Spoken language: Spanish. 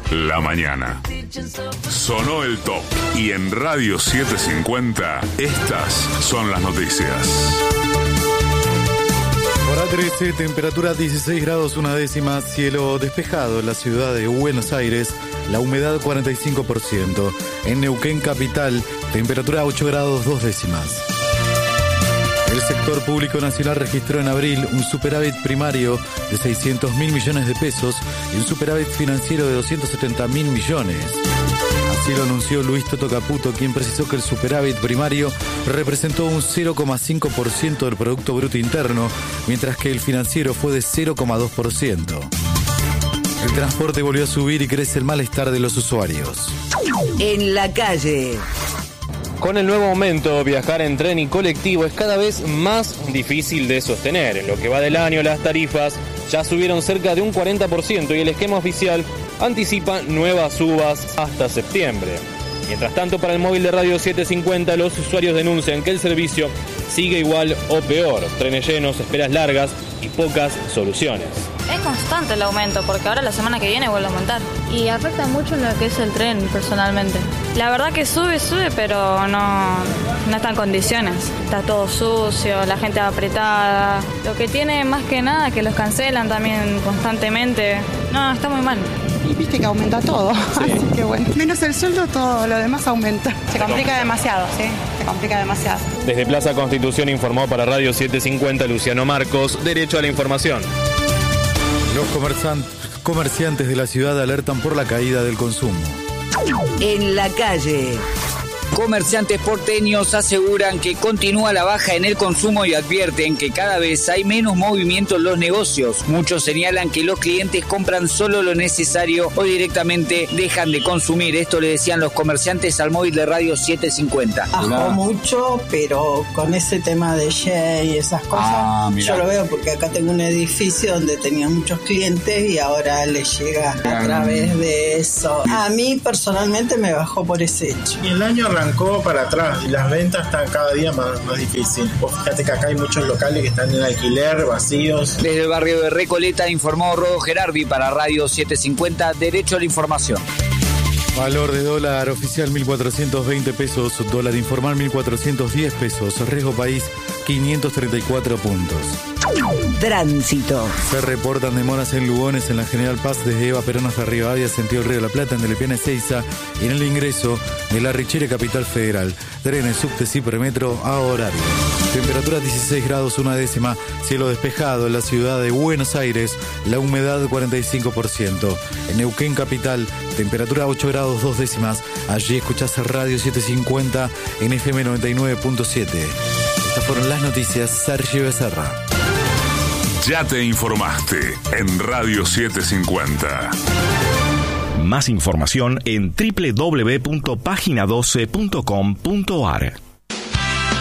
la mañana. Sonó el top y en Radio 750 estas son las noticias. Hora 13, temperatura 16 grados 1 décima, cielo despejado en la ciudad de Buenos Aires, la humedad 45%. En Neuquén capital, temperatura 8 grados 2 décimas. El sector público nacional registró en abril un superávit primario de 600.000 millones de pesos y un superávit financiero de 270.000 millones. Así lo anunció Luis Toto Caputo, quien precisó que el superávit primario representó un 0,5% del Producto Bruto Interno, mientras que el financiero fue de 0,2%. El transporte volvió a subir y crece el malestar de los usuarios. En la calle. Con el nuevo aumento, viajar en tren y colectivo es cada vez más difícil de sostener. En lo que va del año, las tarifas ya subieron cerca de un 40% y el esquema oficial anticipa nuevas subas hasta septiembre. Mientras tanto, para el móvil de Radio 750, los usuarios denuncian que el servicio sigue igual o peor. Trenes llenos, esperas largas y pocas soluciones. Es constante el aumento, porque ahora la semana que viene vuelve a aumentar. Y afecta mucho en lo que es el tren, personalmente. La verdad que sube, pero no está en condiciones. Está todo sucio, la gente va apretada. Lo que tiene más que nada que los cancelan también constantemente. No, está muy mal. Y viste que aumenta todo, sí. Así que bueno. Menos el sueldo, todo lo demás aumenta. Se complica demasiado, sí, se complica demasiado. Desde Plaza Constitución informó para Radio 750 Luciano Marcos, Derecho a la Información. Los comerciantes de la ciudad alertan por la caída del consumo. En la calle. Comerciantes porteños aseguran que continúa la baja en el consumo y advierten que cada vez hay menos movimiento en los negocios. Muchos señalan que los clientes compran solo lo necesario o directamente dejan de consumir. Esto le decían los comerciantes al móvil de Radio 750. Bajó mucho, pero con ese tema de Shea y esas cosas, yo lo veo porque acá tengo un edificio donde tenía muchos clientes y ahora les llega a través de eso. A mí personalmente me bajó por ese hecho. Y el año arrancó para atrás y las ventas están cada día más difíciles. Fíjate que acá hay muchos locales que están en alquiler, vacíos. Desde el barrio de Recoleta informó Rodo Gerardi para Radio 750, Derecho a la Información. Valor de dólar oficial 1.420 pesos, dólar informal 1.410 pesos, riesgo país 534 puntos. Tránsito. Se reportan demoras en Lugones, en la General Paz, desde Eva Perón hasta Rivadavia, sentido Río de la Plata, en Delepiane Ezeiza y en el ingreso de La Richere, Capital Federal. Trenes, subtes y premetro a horario. Temperatura 16 grados 1 décima, cielo despejado en la ciudad de Buenos Aires, la humedad 45%. En Neuquén Capital, temperatura 8 grados 2 décimas. Allí escuchás Radio 750 en FM 99.7. Estas fueron las noticias. Sergio Becerra. Ya te informaste en Radio 750. Más información en www.pagina12.com.ar.